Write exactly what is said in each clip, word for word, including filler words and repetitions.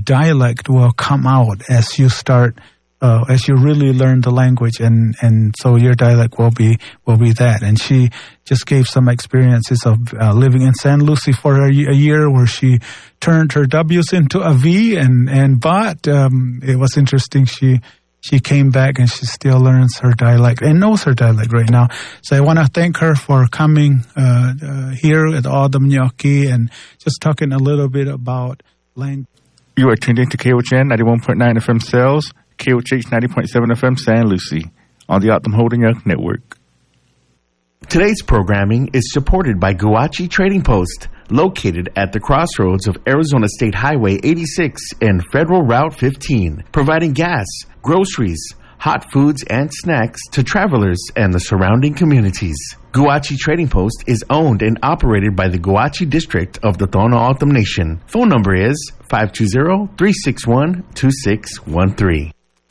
dialect will come out as you start, uh, as you really learn the language, and, and so your dialect will be will be that. And she just gave some experiences of uh, living in San Lucie for a, a year, where she turned her W's into a V, and and but um, it was interesting. She she came back and she still learns her dialect and knows her dialect right now. So I want to thank her for coming uh, uh, here at Autumn Nyoki and just talking a little bit about language. You are tuned in to K O H N ninety-one point nine F M Sales, K O H H ninety point seven F M San Lucie, on the Autumn Holden Young Network. Today's programming is supported by Guachi Trading Post, located at the crossroads of Arizona State Highway eighty-six and Federal Route fifteen, providing gas, groceries, hot foods, and snacks to travelers and the surrounding communities. Guachi Trading Post is owned and operated by the Guachi District of the Tohono O'odham Nation. Phone number is five two zero, three six one, two six one three.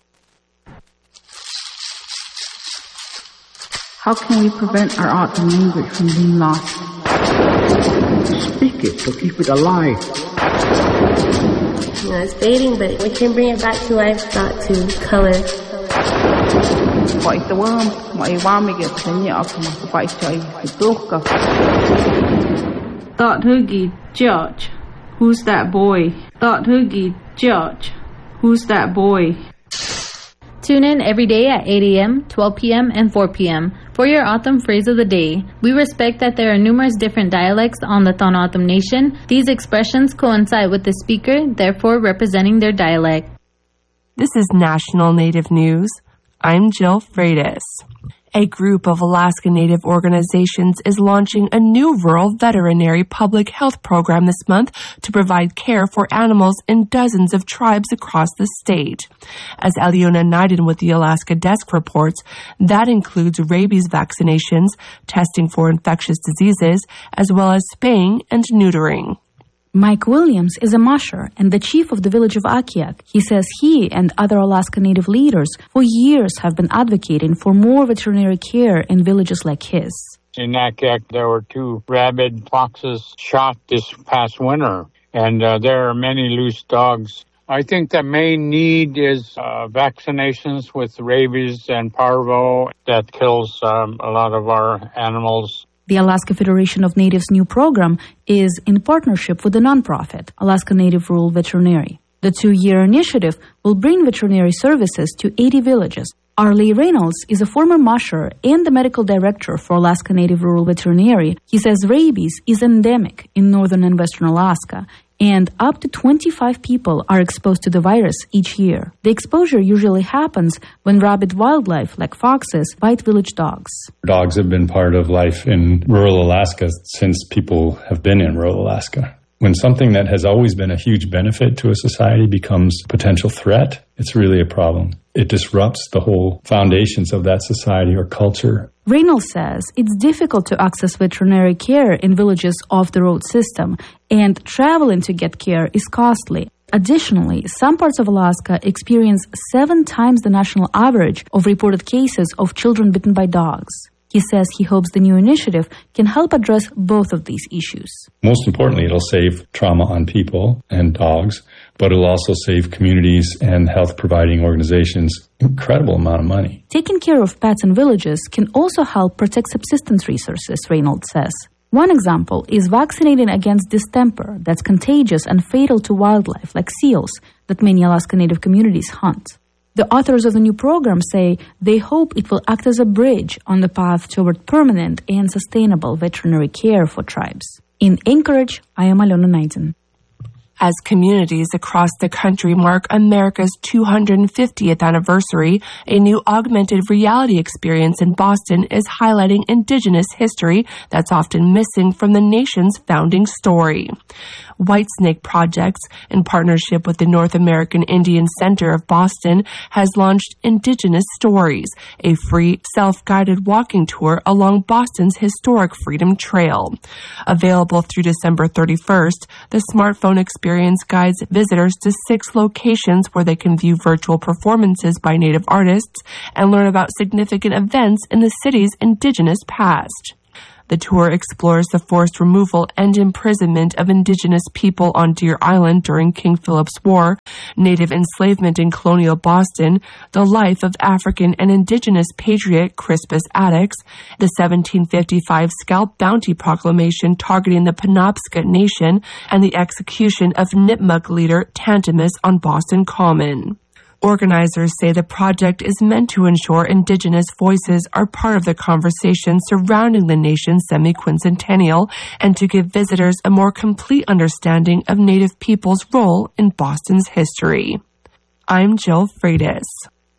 How can we prevent our O'odham language from being lost? Speak it to keep it alive. You know, it's fading, but we can bring it back to life, not to color. Thought Hoogie George, who's that boy? Thought Hoogie George, who's that boy? Tune in every day at eight a.m., twelve p.m., and four p.m. for your O'odham phrase of the day. We respect that there are numerous different dialects on the Tohono O'odham Nation. These expressions coincide with the speaker, therefore representing their dialect. This is National Native News. I'm Jill Freitas. A group of Alaska Native organizations is launching a new rural veterinary public health program this month to provide care for animals in dozens of tribes across the state. As Eliona Naiden with the Alaska Desk reports, that includes rabies vaccinations, testing for infectious diseases, as well as spaying and neutering. Mike Williams is a musher and the chief of the village of Akiak. He says he and other Alaska Native leaders for years have been advocating for more veterinary care in villages like his. In Akiak, there were two rabid foxes shot this past winter, and uh, there are many loose dogs. I think the main need is uh, vaccinations with rabies and parvo that kills um, a lot of our animals. The Alaska Federation of Natives' new program is in partnership with the nonprofit Alaska Native Rural Veterinary. The two-year initiative will bring veterinary services to eighty villages. Arlie Reynolds is a former musher and the medical director for Alaska Native Rural Veterinary. He says rabies is endemic in northern and western Alaska, and up to twenty-five people are exposed to the virus each year. The exposure usually happens when rabid wildlife, like foxes, bite village dogs. Dogs have been part of life in rural Alaska since people have been in rural Alaska. When something that has always been a huge benefit to a society becomes a potential threat, it's really a problem. It disrupts the whole foundations of that society or culture. Reynolds says it's difficult to access veterinary care in villages off the road system, and traveling to get care is costly. Additionally, some parts of Alaska experience seven times the national average of reported cases of children bitten by dogs. He says he hopes the new initiative can help address both of these issues. Most importantly, it'll save trauma on people and dogs, but it'll also save communities and health-providing organizations incredible amount of money. Taking care of pets in villages can also help protect subsistence resources, Reynolds says. One example is vaccinating against distemper that's contagious and fatal to wildlife, like seals, that many Alaska Native communities hunt. The authors of the new program say they hope it will act as a bridge on the path toward permanent and sustainable veterinary care for tribes. In Anchorage, I am Alona Naiden. As communities across the country mark America's two hundred fiftieth anniversary, a new augmented reality experience in Boston is highlighting Indigenous history that's often missing from the nation's founding story. Whitesnake Projects, in partnership with the North American Indian Center of Boston, has launched Indigenous Stories, a free, self-guided walking tour along Boston's historic Freedom Trail. Available through December thirty-first, the smartphone experience guides visitors to six locations where they can view virtual performances by Native artists and learn about significant events in the city's Indigenous past. The tour explores the forced removal and imprisonment of indigenous people on Deer Island during King Philip's War, Native enslavement in colonial Boston, the life of African and indigenous patriot Crispus Attucks, the seventeen fifty-five Scalp Bounty Proclamation targeting the Penobscot Nation, and the execution of Nipmuc leader Tantimus on Boston Common. Organizers say the project is meant to ensure Indigenous voices are part of the conversation surrounding the nation's semi-quincentennial and to give visitors a more complete understanding of Native peoples' role in Boston's history. I'm Jill Freitas.